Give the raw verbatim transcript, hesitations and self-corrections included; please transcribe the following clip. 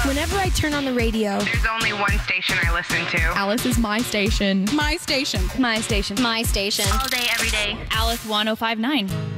Whenever I turn on the radio, There's only one station I listen to. Alice is my station. My station. my station. My station. All day, every day. Alice one oh five point nine.